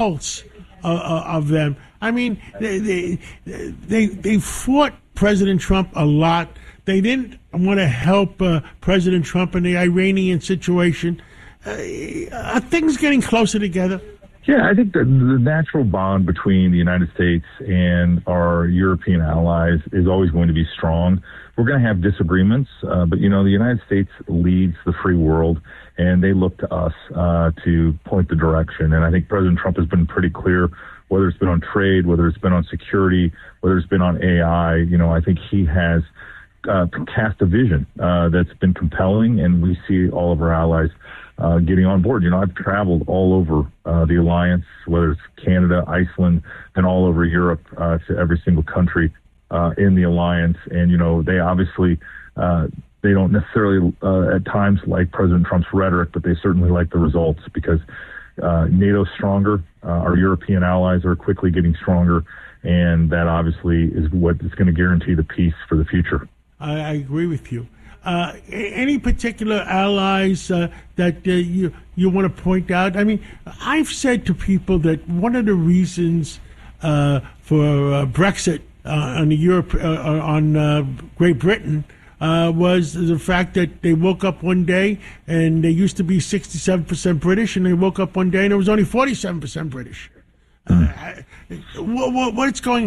pulse of them. I mean, they fought President Trump a lot. They didn't want to help President Trump in the Iranian situation. Are things getting closer together? Yeah, I think the natural bond between the United States and our European allies is always going to be strong. We're going to have disagreements, but, the United States leads the free world, and they look to us to point the direction. And I think President Trump has been pretty clear, whether it's been on trade, whether it's been on security, whether it's been on AI. I think he has cast a vision that's been compelling, and we see all of our allies getting on board. I've traveled all over the alliance, whether it's Canada, Iceland, and all over Europe to every single country in the alliance. And, they obviously, they don't necessarily at times like President Trump's rhetoric, but they certainly like the results because NATO's stronger. Our European allies are quickly getting stronger. And that obviously is what is going to guarantee the peace for the future. I agree with you. Any particular allies that you want to point out? I mean, I've said to people that one of the reasons for Brexit on Great Britain was the fact that they woke up one day and they used to be 67% British, and they woke up one day and it was only 47% British. What's going?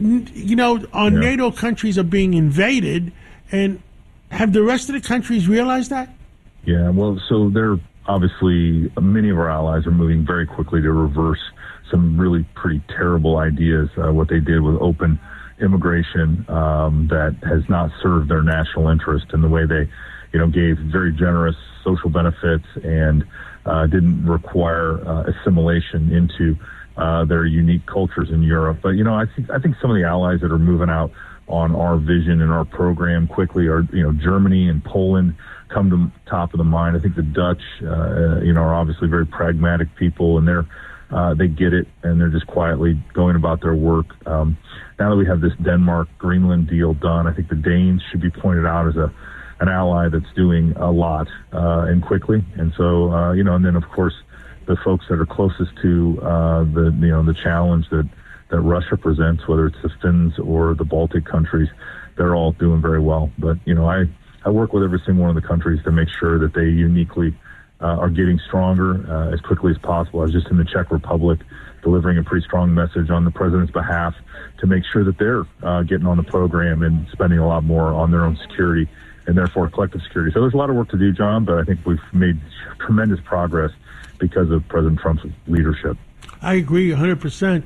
NATO countries are being invaded, and have the rest of the countries realized that? Yeah, well, so they're obviously, many of our allies are moving very quickly to reverse some really pretty terrible ideas. What they did with open immigration that has not served their national interest, in the way they, gave very generous social benefits and didn't require assimilation into their unique cultures in Europe. But, I think some of the allies that are moving out on our vision and our program quickly are, Germany and Poland come to top of the mind. I think the Dutch, are obviously very pragmatic people, and they get it, and they're just quietly going about their work. Now that we have this Denmark-Greenland deal done, I think the Danes should be pointed out as an ally that's doing a lot and quickly. And so, and then of course the folks that are closest to the challenge that Russia presents, whether it's the Finns or the Baltic countries, they're all doing very well. But, I work with every single one of the countries to make sure that they uniquely are getting stronger as quickly as possible. I was just in the Czech Republic delivering a pretty strong message on the president's behalf to make sure that they're getting on the program and spending a lot more on their own security and therefore collective security. So there's a lot of work to do, John, but I think we've made tremendous progress because of President Trump's leadership. I agree 100%.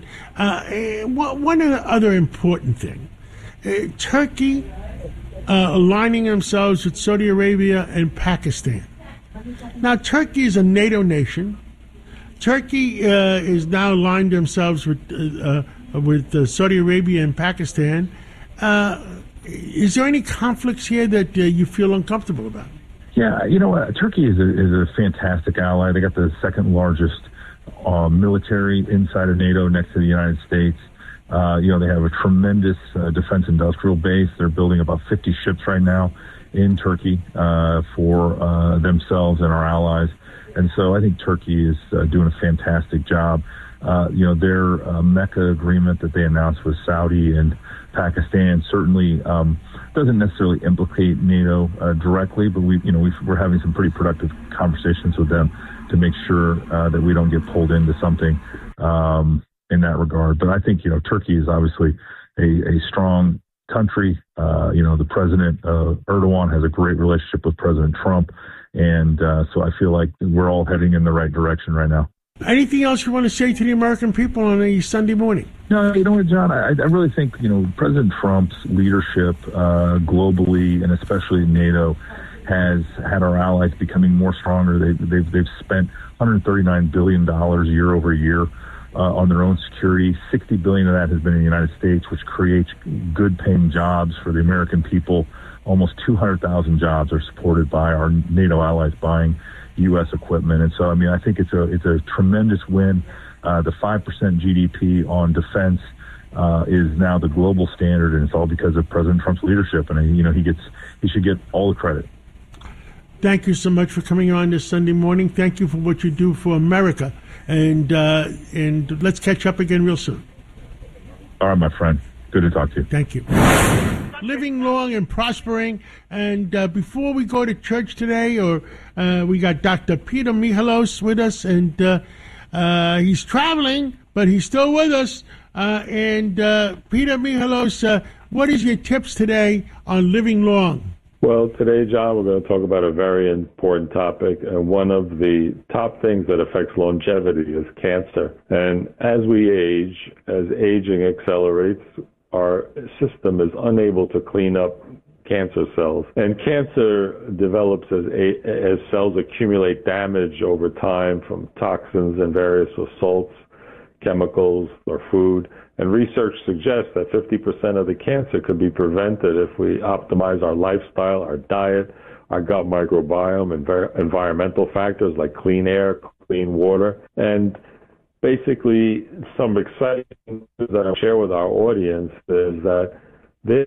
One other important thing, Turkey aligning themselves with Saudi Arabia and Pakistan. Now, Turkey is a NATO nation. Turkey is now aligned themselves with Saudi Arabia and Pakistan. Is there any conflicts here that you feel uncomfortable about? Yeah, Turkey is a fantastic ally. They got the second largest military inside of NATO next to the United States. They have a tremendous defense industrial base. They're building about 50 ships right now in Turkey for themselves and our allies. And so I think Turkey is doing a fantastic job. Their Mecca agreement that they announced with Saudi and Pakistan certainly doesn't necessarily implicate NATO directly, but we're having some pretty productive conversations with them to make sure that we don't get pulled into something in that regard. But I think, Turkey is obviously a strong country. The president, Erdogan, has a great relationship with President Trump. And so I feel like we're all heading in the right direction right now. Anything else you want to say to the American people on a Sunday morning? No, what, John, I really think, President Trump's leadership globally and especially in NATO has had our allies becoming more stronger. They've spent $139 billion year over year on their own security. $60 billion of that has been in the United States, which creates good paying jobs for the American people. Almost 200,000 jobs are supported by our NATO allies buying U.S. equipment. And so, I think it's a tremendous win. The 5% GDP on defense is now the global standard, and it's all because of President Trump's leadership. And he should get all the credit. Thank you so much for coming on this Sunday morning. Thank you for what you do for America. And let's catch up again real soon. All right, my friend. Good to talk to you. Thank you. Living long and prospering. And before we go to church today, we got Dr. Peter Michalos with us, and he's traveling, but he's still with us. Peter Michalos, what is your tips today on living long? Well, today, John, we're going to talk about a very important topic. And one of the top things that affects longevity is cancer. And as we age, as aging accelerates, our system is unable to clean up cancer cells. And cancer develops as cells accumulate damage over time from toxins and various assaults, chemicals, or food. And research suggests that 50% of the cancer could be prevented if we optimize our lifestyle, our diet, our gut microbiome, and environmental factors like clean air, clean water. And basically, some exciting news that I'll share with our audience is that this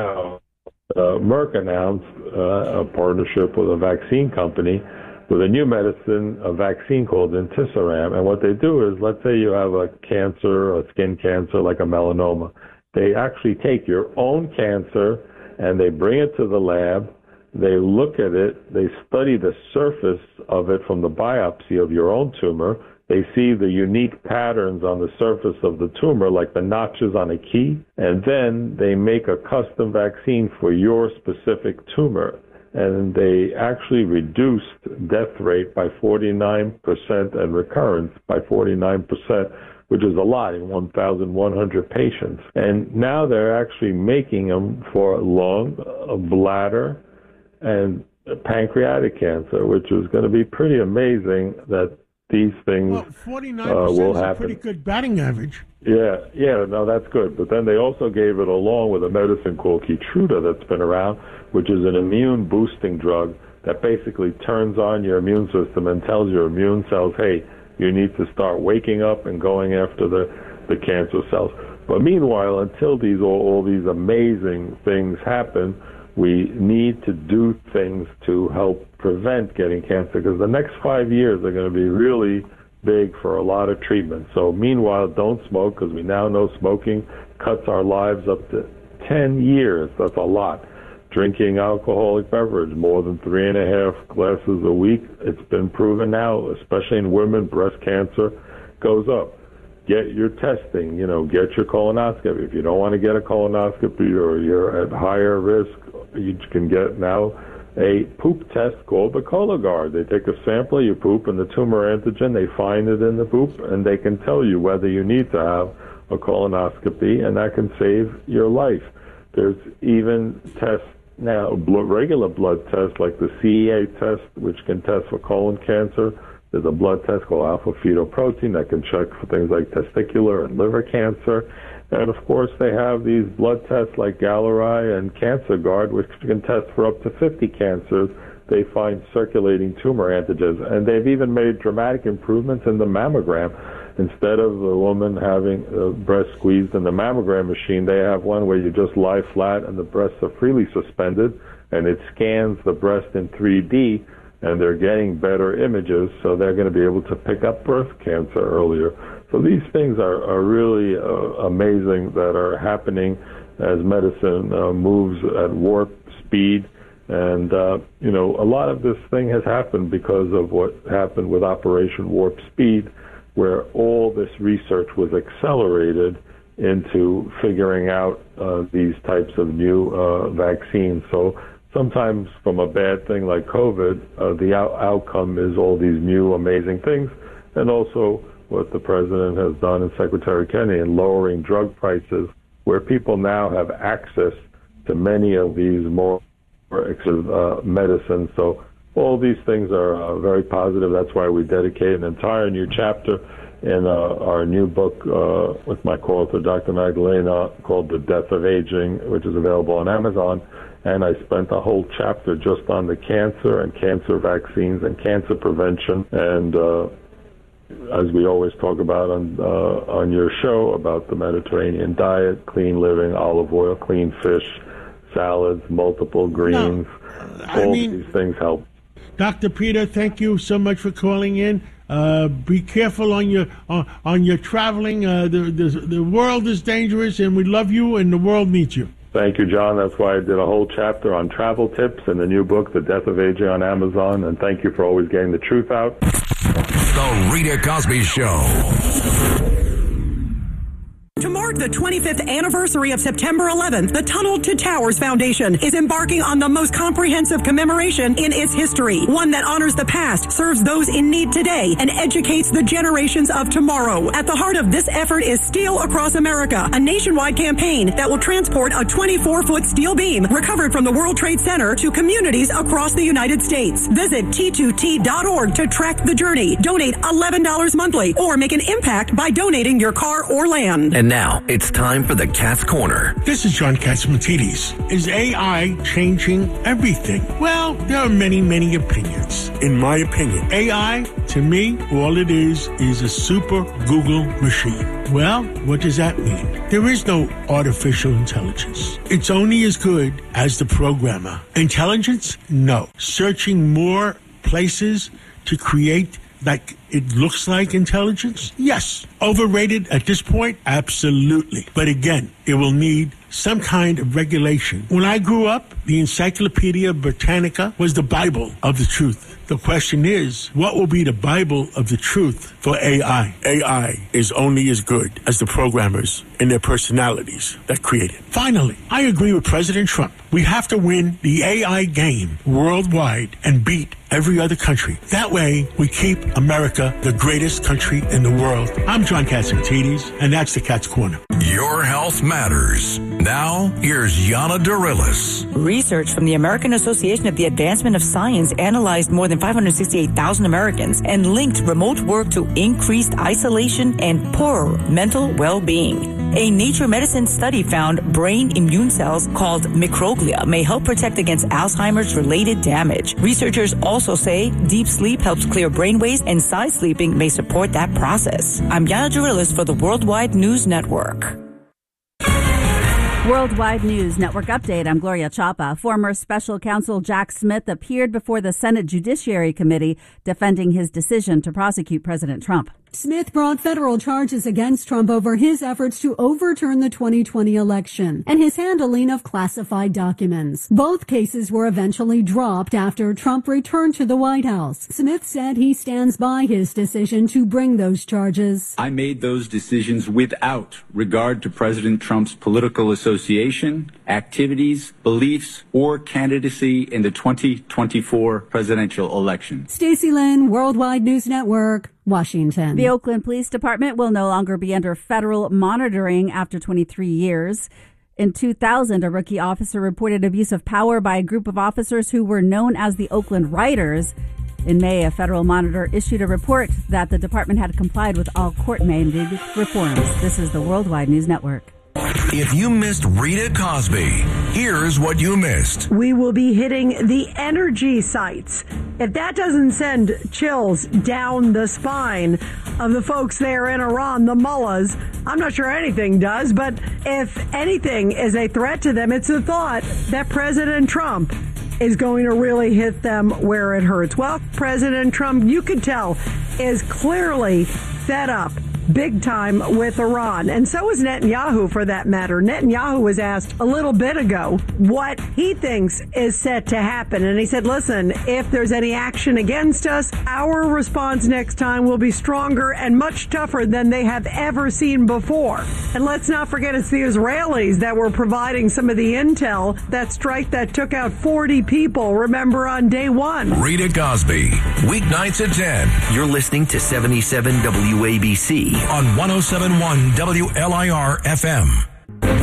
Merck announced a partnership with a vaccine company with a new medicine, a vaccine called Intisiram. And what they do is, let's say you have a cancer, a skin cancer like a melanoma. They actually take your own cancer and they bring it to the lab. They look at it. They study the surface of it from the biopsy of your own tumor. They see the unique patterns on the surface of the tumor, like the notches on a key. And then they make a custom vaccine for your specific tumor. And they actually reduced death rate by 49% and recurrence by 49%, which is a lot in 1,100 patients. And now they're actually making them for lung, bladder, and pancreatic cancer, which is going to be pretty amazing that these things will happen. 49% is a pretty good batting average. Yeah, no, that's good. But then they also gave it along with a medicine called Keytruda that's been around, which is an immune boosting drug that basically turns on your immune system and tells your immune cells, hey, you need to start waking up and going after the cancer cells. But meanwhile, until all these amazing things happen, we need to do things to help prevent getting cancer, because the next 5 years are going to be really big for a lot of treatment. So meanwhile, don't smoke, because we now know smoking cuts our lives up to 10 years. That's a lot. Drinking alcoholic beverage, more than 3.5 glasses a week, it's been proven now, especially in women, breast cancer goes up. Get your testing, get your colonoscopy. If you don't want to get a colonoscopy or you're at higher risk, you can get now a poop test called the Cologuard. They take a sample of your poop and the tumor antigen, they find it in the poop, and they can tell you whether you need to have a colonoscopy, and that can save your life. There's even tests now, regular blood tests like the CEA test, which can test for colon cancer. There's a blood test called alpha-fetoprotein that can check for things like testicular and liver cancer. And, of course, they have these blood tests like Galleri and CancerGuard, which can test for up to 50 cancers. They find circulating tumor antigens. And they've even made dramatic improvements in the mammogram. Instead of the woman having the breast squeezed in the mammogram machine, they have one where you just lie flat and the breasts are freely suspended, and it scans the breast in 3D, and they're getting better images, so they're going to be able to pick up breast cancer earlier. So these things are really amazing that are happening as medicine moves at warp speed. And, a lot of this thing has happened because of what happened with Operation Warp Speed, where all this research was accelerated into figuring out these types of new vaccines. So sometimes from a bad thing like COVID, the outcome is all these new amazing things, and also what the president has done and Secretary Kennedy in lowering drug prices, where people now have access to many of these more expensive medicines. So all these things are very positive. That's why we dedicate an entire new chapter in our new book with my co-author, Dr. Magdalena, called The Death of Aging, which is available on Amazon. And I spent a whole chapter just on the cancer and cancer vaccines and cancer prevention. And as we always talk about on your show, about the Mediterranean diet, clean living, olive oil, clean fish, salads, multiple greens, these things help. Dr. Peter, thank you so much for calling in. Be careful on your traveling. The world is dangerous, and we love you, and the world needs you. Thank you, John. That's why I did a whole chapter on travel tips in the new book, The Death of AJ, on Amazon. And thank you for always getting the truth out. The Rita Cosby Show. To mark the 25th anniversary of September 11th, the Tunnel to Towers Foundation is embarking on the most comprehensive commemoration in its history. One that honors the past, serves those in need today, and educates the generations of tomorrow. At the heart of this effort is Steel Across America, a nationwide campaign that will transport a 24-foot steel beam recovered from the World Trade Center to communities across the United States. Visit T2T.org to track the journey. Donate $11 monthly or make an impact by donating your car or land. And now, it's time for the Cat's Corner. This is John Catsimatidis. Is AI changing everything? Well, there are many, many opinions. In my opinion, AI, to me, all it is a super Google machine. Well, what does that mean? There is no artificial intelligence. It's only as good as the programmer. Intelligence? No. Searching more places to create like it looks like intelligence? Yes. Overrated at this point? Absolutely. But again, it will need some kind of regulation. When I grew up, the Encyclopedia Britannica was the Bible of the truth. The question is, what will be the Bible of the truth for AI? AI is only as good as the programmers and their personalities that create it. Finally, I agree with President Trump. We have to win the AI game worldwide and beat every other country. That way, we keep America the greatest country in the world. I'm John Catsimatidis, and that's the Cat's Corner. Your health matters. Now, here's Yana Dorillis. Research from the American Association of the Advancement of Science analyzed more than 568,000 Americans and linked remote work to increased isolation and poorer mental well-being. A Nature Medicine study found brain immune cells called microglia may help protect against Alzheimer's-related damage. Researchers also say deep sleep helps clear brainwaves and side sleeping may support that process. I'm Yana Dorillis for the Worldwide News Network. Worldwide News Network update. I'm Gloria Chapa. Former special counsel Jack Smith appeared before the Senate Judiciary Committee defending his decision to prosecute President Trump. Smith brought federal charges against Trump over his efforts to overturn the 2020 election and his handling of classified documents. Both cases were eventually dropped after Trump returned to the White House. Smith said he stands by his decision to bring those charges. I made those decisions without regard to President Trump's political association, activities, beliefs, or candidacy in the 2024 presidential election. Stacey Lynn, Worldwide News Network, Washington. The Oakland Police Department will no longer be under federal monitoring after 23 years. In 2000, a rookie officer reported abuse of power by a group of officers who were known as the Oakland Riders. In May, a federal monitor issued a report that the department had complied with all court-mandated reforms. This is the Worldwide News Network. If you missed Rita Cosby, here's what you missed. We will be hitting the energy sites. If that doesn't send chills down the spine of the folks there in Iran, the mullahs, I'm not sure anything does, but if anything is a threat to them, it's the thought that President Trump is going to really hit them where it hurts. Well, President Trump, you could tell, is clearly fed up big time with Iran. And so is Netanyahu, for that matter. Netanyahu was asked a little bit ago what he thinks is set to happen. And he said, listen, if there's any action against us, our response next time will be stronger and much tougher than they have ever seen before. And let's not forget, it's the Israelis that were providing some of the intel, that strike that took out 40 people, remember, on day one. Rita Cosby, weeknights at 10. You're listening to 77 WABC. On 107.1 WLIR FM.